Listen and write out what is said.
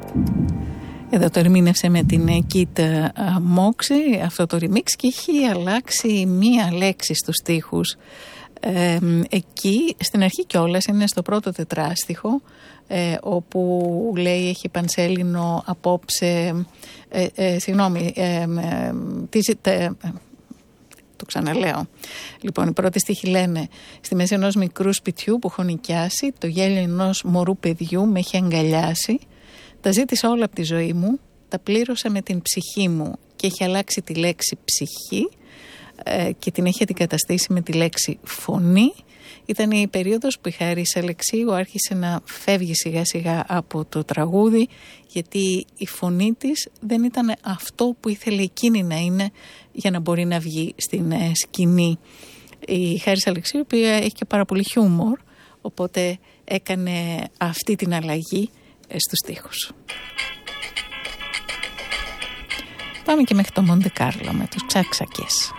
Εδώ το ερμήνευσε με την Kid Moxie αυτό το remix και έχει αλλάξει μία λέξη στους στίχους. Εκεί στην αρχή κιόλας είναι στο πρώτο τετράστιχο, όπου λέει έχει πανσέλινο απόψε, το ξαναλέω. Λοιπόν, οι πρώτοι στίχοι λένε: στη μέση ενός μικρού σπιτιού που έχω νοικιάσει, το γέλιο ενός μωρού παιδιού με έχει αγκαλιάσει. Τα ζήτησα όλα από τη ζωή μου, τα πλήρωσα με την ψυχή μου και έχει αλλάξει τη λέξη ψυχή και την έχει αντικαταστήσει με τη λέξη φωνή. Ήταν η περίοδος που η Χάρις Αλεξίου άρχισε να φεύγει σιγά σιγά από το τραγούδι, γιατί η φωνή της δεν ήταν αυτό που ήθελε εκείνη να είναι για να μπορεί να βγει στην σκηνή. Η Χάρις Αλεξίου, η οποία έχει και πάρα πολύ χιούμορ, οπότε έκανε αυτή την αλλαγή στους στίχους. Πάμε και μέχρι το Μοντε Κάρλο με τους Ξαξακές.